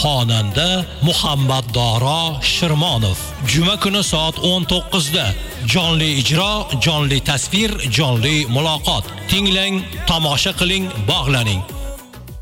xonanda Muhammad Doro Shirmonov. Juma kuni soat 19 da jonli ijro, jonli tasvir, jonli muloqot. Tinglang, tomosha qiling, bog'laning.